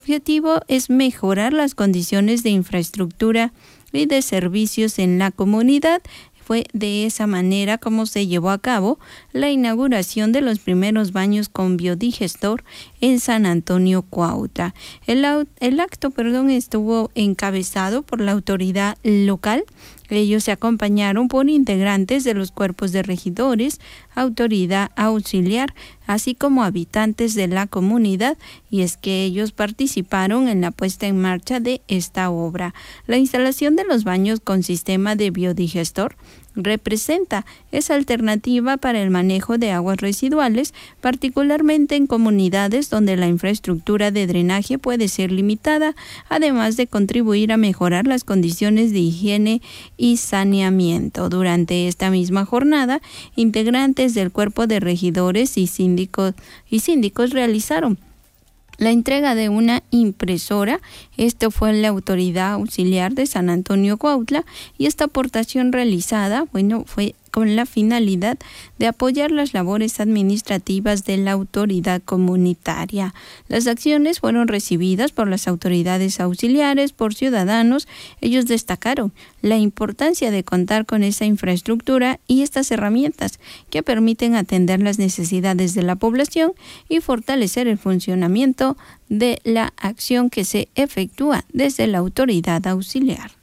El objetivo es mejorar las condiciones de infraestructura y de servicios en la comunidad. Fue de esa manera como se llevó a cabo la inauguración de los primeros baños con biodigestor en San Antonio, Cuautla. El acto estuvo encabezado por la autoridad local. Ellos se acompañaron por integrantes de los cuerpos de regidores, autoridad auxiliar, así como habitantes de la comunidad, y es que ellos participaron en la puesta en marcha de esta obra. La instalación de los baños con sistema de biodigestor representa esa alternativa para el manejo de aguas residuales, particularmente en comunidades donde la infraestructura de drenaje puede ser limitada, además de contribuir a mejorar las condiciones de higiene y saneamiento. Durante esta misma jornada, integrantes del cuerpo de regidores y síndicos realizaron la entrega de una impresora. Esto fue en la autoridad auxiliar de San Antonio, Cuautla, y esta aportación realizada, fue con la finalidad de apoyar las labores administrativas de la autoridad comunitaria. Las acciones fueron recibidas por las autoridades auxiliares, por ciudadanos. Ellos destacaron la importancia de contar con esa infraestructura y estas herramientas que permiten atender las necesidades de la población y fortalecer el funcionamiento de la acción que se efectúa desde la autoridad auxiliar.